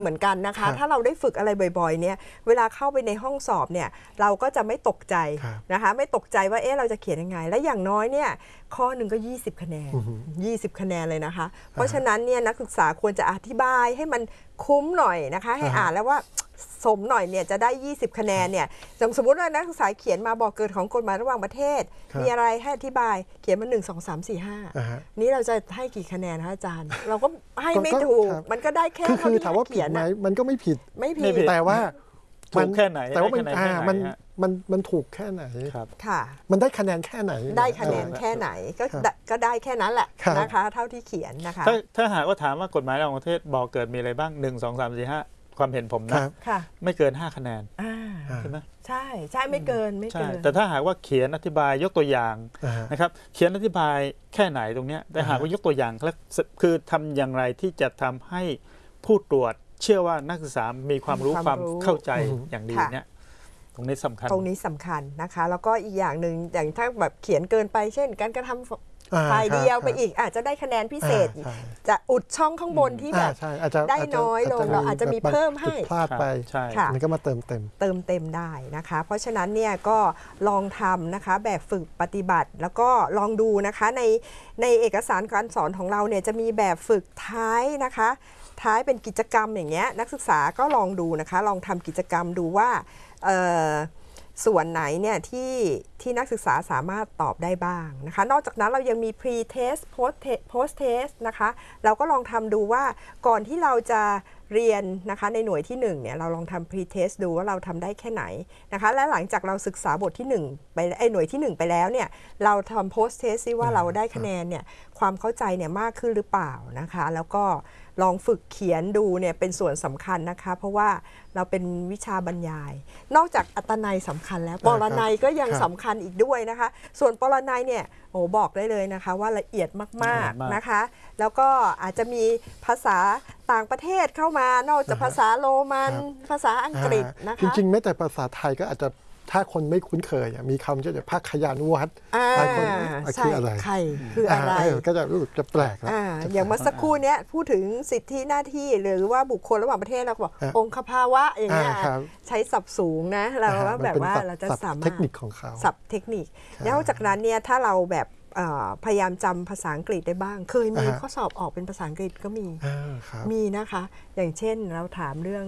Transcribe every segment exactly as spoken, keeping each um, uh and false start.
เหมือนกันนะคะถ้าเราได้ฝึกอะไรบ่อยๆเนี่ยเวลาเข้าไปในห้องสอบเนี่ยเราก็จะไม่ตกใจนะคะไม่ตกใจว่าเอ๊ะเราจะเขียนยังไงและอย่างน้อยเนี่ยข้อหนึ่งก็ยี่สิบคะแนนยี่สิบคะแนนเลยนะคะเพราะฉะนั้นเนี่ยนักศึกษาควรจะอธิบายให้มันคุ้มหน่อยนะคะให้อ่านแล้วว่าสมหน่อยเนี่ยจะได้ยี่สิบคะแนนเนี่ยสมมติว่านักศึกษาเขียนมาบอกเกิดของกฎหมายระหว่างประเทศมีอะไรให้อธิบายเขียนมาหนึ่งสองสามสี่ห้านี้เราจะให้กี่คะแนนคะอาจารย์เราก็ให้ไม่ถูกมันก็ได้แค่คือถามว่าผิดไหมมันก็ไม่ผิดไม่ผิดแต่ว่าถูกแค่ไหนแต่ว่ามันมันมันมันถูกแค่ไหนค่ะมันได้คะแนนแค่ไหนได้คะแนนแค่ไหนก็ก็ได้แค่นั้นแหละนะคะเท่าที่เขียนนะคะถ้าถ้าหากว่าถามว่ากฎหมายระหว่างประเทศบอกเกิดมีอะไรบ้างหนึ่งสองสามสี่ห้าความเห็นผมนะไม่เกินห้าคะแนนใช่ไหมใช่ใช่ไม่เกินไม่เกินแต่ถ้าหากว่าเขียนอธิบายยกตัวอย่างนะครับเขียนอธิบายแค่ไหนตรงนี้แต่หากว่ายกตัวอย่างคือทำอย่างไรที่จะทำให้ผู้ตรวจเชื่อว่านักศึกษามีความรู้ความเข้าใจอย่างดีเนี่ยตรงนี้สำคัญตรงนี้สำคัญนะคะแล้วก็อีกอย่างหนึ่งอย่างถ้าแบบเขียนเกินไปเช่นการกระทำฝ่ายเดียวไปอีกอาจจะได้คะแนนพิเศษจะอุดช่องข้างบนที่แบบได้น้อยลงเราอาจจะมีเพิ่มให้พลาดไปมันก็มาเติมเต็มเติมเต็มได้นะคะเพราะฉะนั้นเนี่ยก็ลองทำนะคะแบบฝึกปฏิบัติแล้วก็ลองดูนะคะในในเอกสารการสอนของเราเนี่ยจะมีแบบฝึกท้ายนะคะท้ายเป็นกิจกรรมอย่างเงี้ยนักศึกษาก็ลองดูนะคะลองทำกิจกรรมดูว่าส่วนไหนเนี่ยที่ที่นักศึกษาสามารถตอบได้บ้างนะคะนอกจากนั้นเรายังมี pre test post test post test นะคะเราก็ลองทำดูว่าก่อนที่เราจะเรียนนะคะในหน่วยที่หนึ่งเนี่ยเราลองทำ pre test ดูว่าเราทำได้แค่ไหนนะคะและหลังจากเราศึกษาบทที่หนึ่งไปไอหน่วยที่หนึ่งไปแล้วเนี่ยเราทำ post test ซิว่าเราได้คะแนนเนี่ยความเข้าใจเนี่ยมากขึ้นหรือเปล่านะคะแล้วก็ลองฝึกเขียนดูเนี่ยเป็นส่วนสำคัญนะคะเพราะว่าเราเป็นวิชาบรรยายนอกจากอัตนัยสำคัญแล้วปรนัยก็ยังสำคัญอีกด้วยนะคะส่วนปรนัยเนี่ยโอ้บอกได้เลยนะคะว่าละเอียดมากๆนะคะแล้วก็อาจจะมีภาษาต่างประเทศเข้ามานอกจากภาษาโรมันภาษาอังกฤษนะคะจริงๆแม้แต่ภาษาไทยก็อาจจะถ้าคนไม่คุ้นเคยมีคำเช่นภาคขยานุวัตรหลายคนคืออะไรใครคืออะไรก็จะรู้สึกจะแปลกแล้วอย่างเมื่อสักครู่นี้พูดถึงสิทธิหน้าที่หรือว่าบุคคลระหว่างประเทศเราบอกองคภาวะอย่างเงี้ยใช้ศัพท์สูงนะเราว่าแบบว่าเราจะสามารถเทคนิคของเขาศัพท์เทคนิคแล้วจากนั้นเนี่ยถ้าเราแบบพยายามจำภาษาอังกฤษได้บ้างเคยมีข้อสอบออกเป็นภาษาอังกฤษก็มีมีนะคะอย่างเช่นเราถามเรื่อง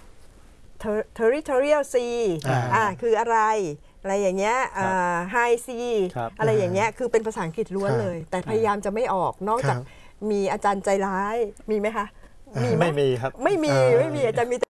territorial sea อ่าคืออะไรอะไรอย่างเงี้ย high sea อะไรอย่างเงี้ยคือเป็นภาษาอังกฤษล้วนเลยแต่พยายามจะไม่ออกนอกจากมีอาจารย์ใจร้ายมีไหมคะไม่มีครับไม่มีไม่มีอาจารย์มี